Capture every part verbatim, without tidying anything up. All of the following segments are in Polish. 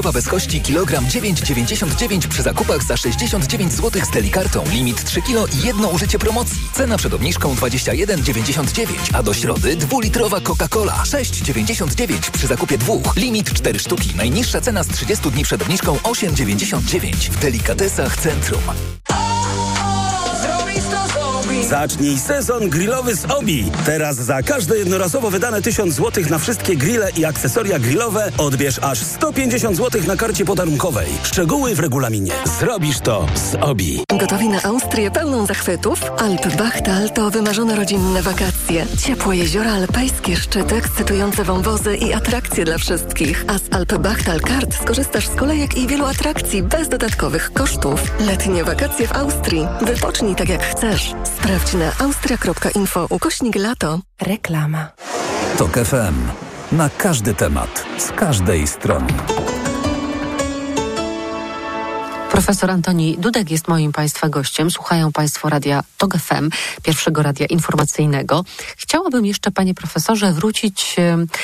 Bez kości kilogram dziewięć dziewięćdziesiąt dziewięć przy zakupach za sześćdziesiąt dziewięć złotych z Delikartą. Limit trzy kilo i jedno użycie promocji. Cena przed obniżką dwadzieścia jeden dziewięćdziesiąt dziewięć, a do środy dwulitrowa Coca-Cola sześć dziewięćdziesiąt dziewięć przy zakupie dwóch. Limit cztery sztuki. Najniższa cena z trzydziestu dni przed obniżką osiem dziewięćdziesiąt dziewięć. W Delikatesach Centrum. Zacznij sezon grillowy z Obi. Teraz za każde jednorazowo wydane tysiąc złotych na wszystkie grille i akcesoria grillowe odbierz aż sto pięćdziesiąt złotych na karcie podarunkowej. Szczegóły w regulaminie. Zrobisz to z Obi. Gotowi na Austrię pełną zachwytów? Alp-Bachtal to wymarzone rodzinne wakacje. Ciepłe jeziora, alpejskie szczyty, ekscytujące wąwozy i atrakcje dla wszystkich. A z Alp-Bachtal Kart skorzystasz z kolejek i wielu atrakcji bez dodatkowych kosztów. Letnie wakacje w Austrii. Wypocznij tak jak chcesz. Sprawdź na austria kropka info ukośnik lato. Reklama. Tok F M. Na każdy temat. Z każdej strony. Profesor Antoni Dudek jest moim Państwa gościem. Słuchają Państwo radia Tok F M, pierwszego radia informacyjnego. Chciałabym jeszcze, Panie Profesorze, wrócić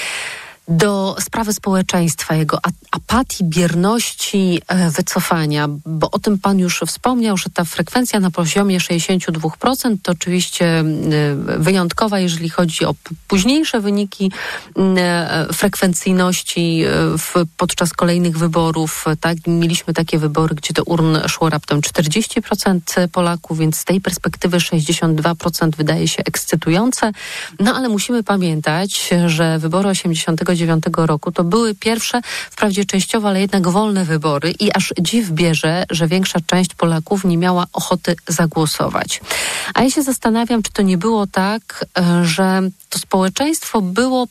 do sprawy społeczeństwa, jego apatii, bierności, wycofania, bo o tym Pan już wspomniał, że ta frekwencja na poziomie sześćdziesiąt dwa procent to oczywiście wyjątkowa, jeżeli chodzi o późniejsze wyniki frekwencyjności w, podczas kolejnych wyborów. Tak? Mieliśmy takie wybory, gdzie do urn szło raptem czterdzieści procent Polaków, więc z tej perspektywy sześćdziesiąt dwa procent wydaje się ekscytujące. No ale musimy pamiętać, że wybory osiemdziesiątego dziewiątego roku to były pierwsze, wprawdzie częściowo, ale jednak wolne wybory i aż dziw bierze, że większa część Polaków nie miała ochoty zagłosować. A ja się zastanawiam, czy to nie było tak, że to społeczeństwo było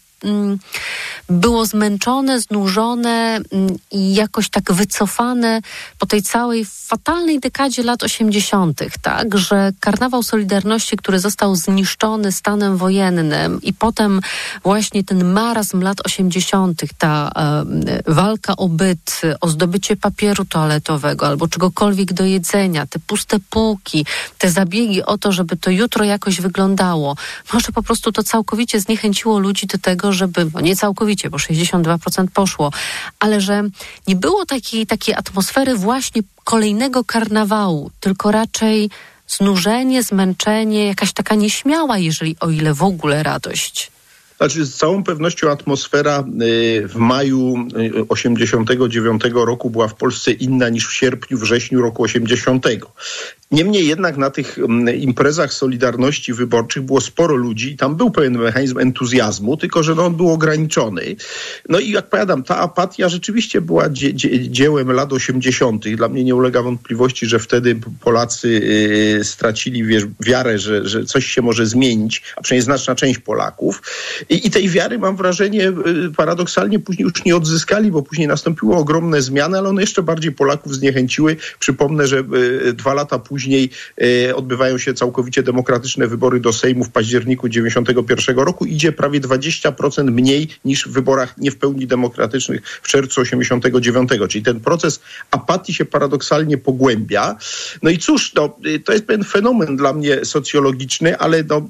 było zmęczone, znużone i jakoś tak wycofane po tej całej fatalnej dekadzie lat osiemdziesiątych, tak, że karnawał Solidarności, który został zniszczony stanem wojennym i potem właśnie ten marazm lat osiemdziesiątych, ta e, walka o byt, o zdobycie papieru toaletowego albo czegokolwiek do jedzenia, te puste półki, te zabiegi o to, żeby to jutro jakoś wyglądało. Może po prostu to całkowicie zniechęciło ludzi do tego, żeby, no nie całkowicie, bo sześćdziesiąt dwa procent poszło, ale że nie było takiej, takiej atmosfery właśnie kolejnego karnawału, tylko raczej znużenie, zmęczenie, jakaś taka nieśmiała, jeżeli o ile w ogóle radość. Znaczy, z całą pewnością atmosfera w maju osiemdziesiątego dziewiątego roku była w Polsce inna niż w sierpniu, wrześniu roku osiemdziesiątego. Niemniej jednak na tych imprezach Solidarności wyborczych było sporo ludzi i tam był pewien mechanizm entuzjazmu, tylko że no on był ograniczony. No i jak powiadam, ta apatia rzeczywiście była dzie- dzie- dziełem lat osiemdziesiątych. Dla mnie nie ulega wątpliwości, że wtedy Polacy yy, stracili wiesz, wiarę, że, że coś się może zmienić, a przynajmniej znaczna część Polaków. I, i tej wiary, mam wrażenie, yy, paradoksalnie później już nie odzyskali, bo później nastąpiły ogromne zmiany, ale one jeszcze bardziej Polaków zniechęciły. Przypomnę, że yy, dwa lata później Później e, odbywają się całkowicie demokratyczne wybory do Sejmu w październiku dziewięćdziesiątego pierwszego roku. Idzie prawie dwadzieścia procent mniej niż w wyborach nie w pełni demokratycznych w czerwcu osiemdziesiątego dziewiątego. Czyli ten proces apatii się paradoksalnie pogłębia. No i cóż, no, to jest pewien fenomen dla mnie socjologiczny, ale no,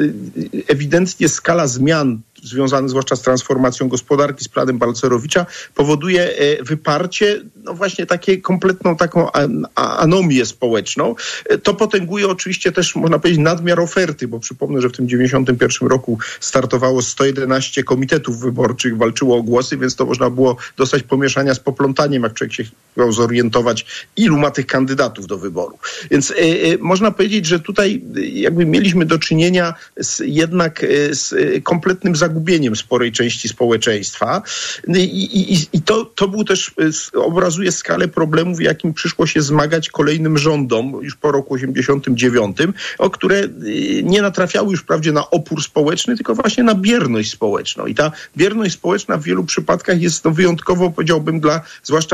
ewidentnie skala zmian związany zwłaszcza z transformacją gospodarki, z planem Balcerowicza, powoduje wyparcie, no właśnie takie kompletną taką anomię społeczną. To potęguje oczywiście też, można powiedzieć, nadmiar oferty, bo przypomnę, że w tym dziewięćdziesiątym pierwszym roku startowało sto jedenaście komitetów wyborczych, walczyło o głosy, więc to można było dostać pomieszania z poplątaniem, jak człowiek się chciał zorientować, ilu ma tych kandydatów do wyboru. Więc y, y, można powiedzieć, że tutaj jakby mieliśmy do czynienia z, jednak y, z kompletnym zagubieniem sporej części społeczeństwa. I, i, i to, to był też, obrazuje skalę problemów, jakim przyszło się zmagać kolejnym rządom już po roku osiemdziesiątym dziewiątym, o które nie natrafiały już wprawdzie na opór społeczny, tylko właśnie na bierność społeczną. I ta bierność społeczna w wielu przypadkach jest no, wyjątkowo, powiedziałbym, dla zwłaszcza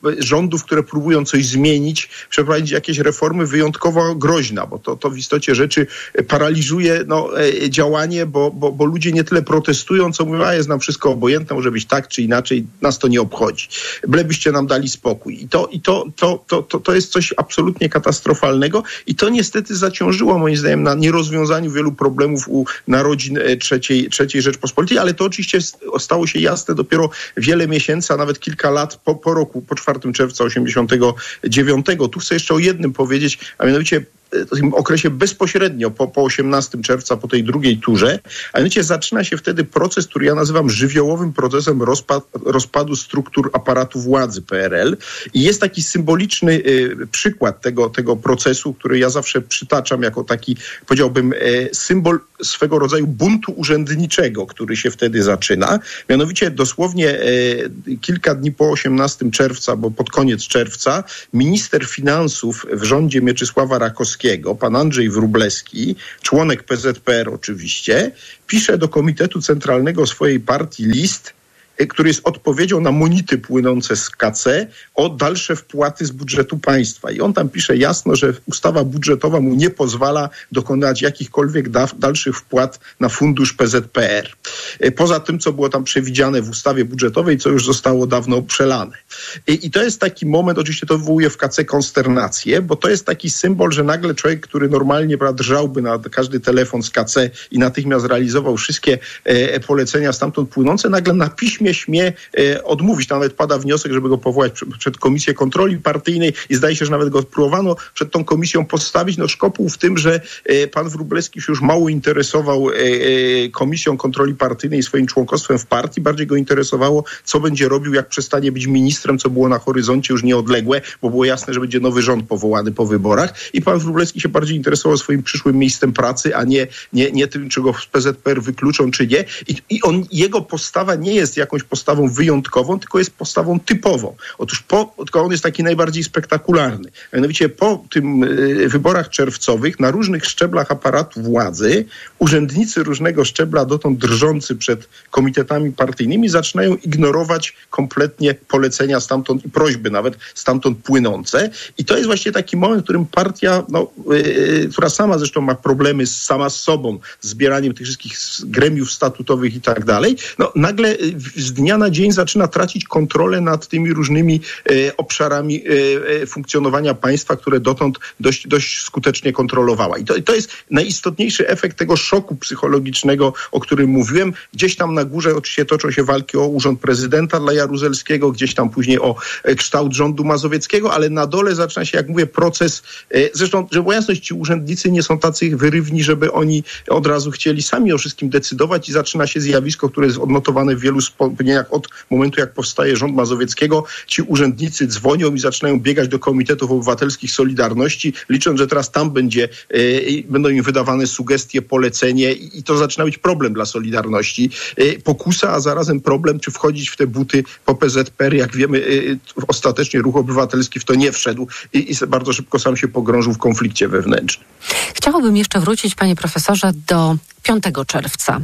rządów, które próbują coś zmienić, przeprowadzić jakieś reformy, wyjątkowo groźna, bo to, to w istocie rzeczy paraliżuje no, działanie, bo, bo, bo ludzie nie tyle protestują, co mówią, a jest nam wszystko obojętne, może być tak czy inaczej, nas to nie obchodzi. Bylebyście nam dali spokój. I to, i to, to, to, to, to jest coś absolutnie katastrofalnego i to niestety zaciążyło moim zdaniem na nierozwiązaniu wielu problemów u narodzin trzeciej, trzeciej Rzeczpospolitej, ale to oczywiście stało się jasne dopiero wiele miesięcy, a nawet kilka lat po, po roku, po czwartego czerwca osiemdziesiątego dziewiątego. Tu chcę jeszcze o jednym powiedzieć, a mianowicie w tym okresie bezpośrednio po, po osiemnastego czerwca, po tej drugiej turze, a mianowicie zaczyna się wtedy proces, który ja nazywam żywiołowym procesem rozpad, rozpadu struktur aparatu władzy P R L i jest taki symboliczny y, przykład tego, tego procesu, który ja zawsze przytaczam jako taki, powiedziałbym, y, symbol swego rodzaju buntu urzędniczego, który się wtedy zaczyna. Mianowicie dosłownie y, kilka dni po osiemnastego czerwca, bo pod koniec czerwca, minister finansów w rządzie Mieczysława Rakowskiego, pan Andrzej Wróblewski, członek P Z P R oczywiście, pisze do Komitetu Centralnego swojej partii list, który jest odpowiedzią na monity płynące z K C o dalsze wpłaty z budżetu państwa. I on tam pisze jasno, że ustawa budżetowa mu nie pozwala dokonać jakichkolwiek da- dalszych wpłat na fundusz P Z P R. Poza tym, co było tam przewidziane w ustawie budżetowej, co już zostało dawno przelane. I, i to jest taki moment, oczywiście to wywołuje w K C konsternację, bo to jest taki symbol, że nagle człowiek, który normalnie prawda, drżałby na każdy telefon z K C i natychmiast realizował wszystkie e, polecenia stamtąd płynące, nagle na piśmie śmie e, odmówić. Nawet pada wniosek, żeby go powołać przed, przed Komisję Kontroli Partyjnej i zdaje się, że nawet go próbowano przed tą komisją postawić. No szkopuł w tym, że e, pan Wróblewski się już mało interesował e, e, Komisją Kontroli Partyjnej i swoim członkostwem w partii. Bardziej go interesowało, co będzie robił, jak przestanie być ministrem, co było na horyzoncie już nieodległe, bo było jasne, że będzie nowy rząd powołany po wyborach. I pan Wróblewski się bardziej interesował swoim przyszłym miejscem pracy, a nie, nie, nie tym, czy go z P Z P R wykluczą, czy nie. I, i on, jego postawa nie jest jakąś postawą wyjątkową, tylko jest postawą typową. Otóż po, tylko on jest taki najbardziej spektakularny. Mianowicie po tym y, wyborach czerwcowych na różnych szczeblach aparatu władzy urzędnicy różnego szczebla, dotąd drżący przed komitetami partyjnymi, zaczynają ignorować kompletnie polecenia stamtąd i prośby nawet stamtąd płynące. I to jest właśnie taki moment, w którym partia, no, yy, która sama zresztą ma problemy z, sama z sobą, z zbieraniem tych wszystkich gremiów statutowych i tak dalej, no nagle z dnia na dzień zaczyna tracić kontrolę nad tymi różnymi e, obszarami e, funkcjonowania państwa, które dotąd dość, dość skutecznie kontrolowała. I to, i to jest najistotniejszy efekt tego szoku psychologicznego, o którym mówiłem. Gdzieś tam na górze oczywiście toczą się walki o urząd prezydenta dla Jaruzelskiego, gdzieś tam później o e, kształt rządu mazowieckiego, ale na dole zaczyna się, jak mówię, proces. E, zresztą, żeby była jasność, ci urzędnicy nie są tacy wyrywni, żeby oni od razu chcieli sami o wszystkim decydować i zaczyna się zjawisko, które jest odnotowane w wielu wspomnieniach od momentu, jak powstaje rząd Mazowieckiego. Ci urzędnicy dzwonią i zaczynają biegać do komitetów obywatelskich Solidarności, licząc, że teraz tam będzie, e, będą im wydawane sugestie, polecenie i, i to zaczyna być problem dla Solidarności. E, pokusa, a zarazem problem, czy wchodzić w te buty po P Z P R. Jak wiemy, e, ostatecznie Ruch Obywatelski w to nie wszedł i, i bardzo szybko sam się pogrążył w konflikcie wewnętrznym. Chciałabym jeszcze wrócić, panie profesorze, do piątego czerwca,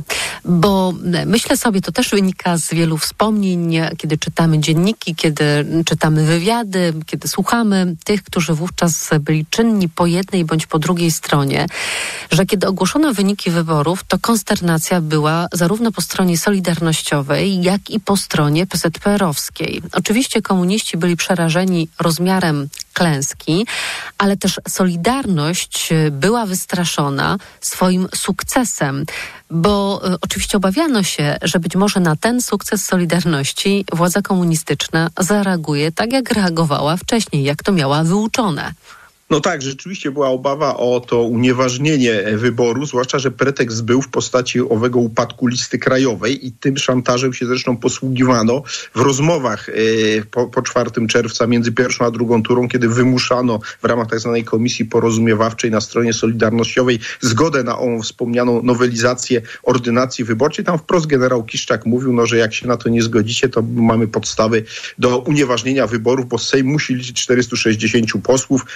bo myślę sobie, to też wynika z wielu wspomnień, kiedy czytamy dzienniki, kiedy czytamy wywiady, kiedy słuchamy tych, którzy wówczas byli czynni po jednej bądź po drugiej stronie, że kiedy ogłoszono wyniki wyborów, to konsternacja była zarówno po stronie solidarnościowej, jak i po stronie P Z P R-owskiej. Oczywiście komuniści byli przerażeni rozmiarem klęski, ale też Solidarność była wystraszona swoim sukcesem, bo y, oczywiście obawiano się, że być może na ten sukces Solidarności władza komunistyczna zareaguje tak, jak reagowała wcześniej, jak to miała wyuczone. No tak, rzeczywiście była obawa o to unieważnienie wyboru, zwłaszcza, że pretekst był w postaci owego upadku listy krajowej i tym szantażem się zresztą posługiwano w rozmowach yy, po, po czwartego czerwca między pierwszą a drugą turą, kiedy wymuszano w ramach tak zwanej komisji porozumiewawczej na stronie Solidarnościowej zgodę na ową wspomnianą nowelizację ordynacji wyborczej. Tam wprost generał Kiszczak mówił, no, że jak się na to nie zgodzicie, to mamy podstawy do unieważnienia wyborów, bo Sejm musi liczyć czterystu sześćdziesięciu posłów, jak nie będzie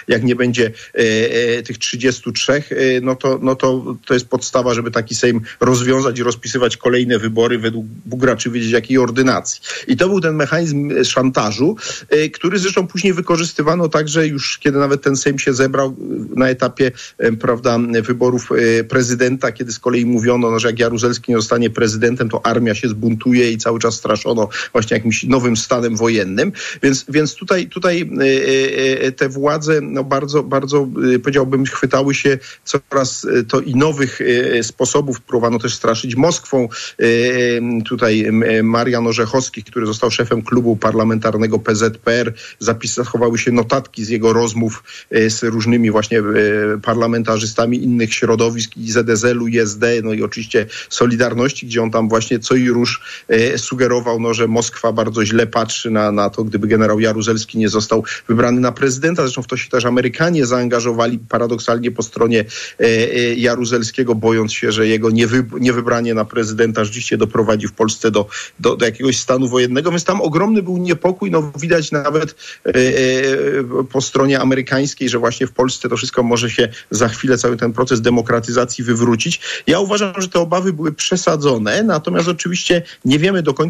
będzie e, tych trzydziestu trzech, e, no, to, no to, to jest podstawa, żeby taki Sejm rozwiązać i rozpisywać kolejne wybory według Bugra, czy wiedzieć jakiej ordynacji. I to był ten mechanizm szantażu, e, który zresztą później wykorzystywano także już, kiedy nawet ten Sejm się zebrał na etapie, e, prawda, wyborów e, prezydenta, kiedy z kolei mówiono, no, że jak Jaruzelski nie zostanie prezydentem, to armia się zbuntuje i cały czas straszono właśnie jakimś nowym stanem wojennym. Więc, więc tutaj, tutaj te władze no bardzo, bardzo powiedziałbym chwytały się coraz to i nowych sposobów. Próbowano też straszyć Moskwą. Tutaj Marian Orzechowski, który został szefem klubu parlamentarnego P Z P R, zachowały się notatki z jego rozmów z różnymi właśnie parlamentarzystami innych środowisk i Z S L-u, i S D, no i oczywiście Solidarności, gdzie on tam właśnie co i róż sugerował, no, że Moskwa bardzo źle patrzy na, na to, gdyby generał Jaruzelski nie został wybrany na prezydenta. Zresztą w to się też Amerykanie zaangażowali paradoksalnie po stronie e, e, Jaruzelskiego, bojąc się, że jego niewy, niewybranie na prezydenta rzeczywiście doprowadzi w Polsce do, do, do jakiegoś stanu wojennego. Więc tam ogromny był niepokój. No, widać nawet e, e, po stronie amerykańskiej, że właśnie w Polsce to wszystko może się za chwilę, cały ten proces demokratyzacji wywrócić. Ja uważam, że te obawy były przesadzone, natomiast oczywiście nie wiemy do końca,